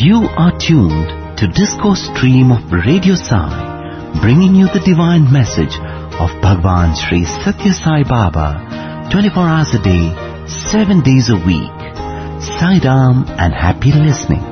You are tuned to Discourse Stream of Radio Sai, bringing you the divine message of Bhagwan Sri Satya Sai Baba, 24 hours a day, 7 days a week. Sai Ram and happy listening.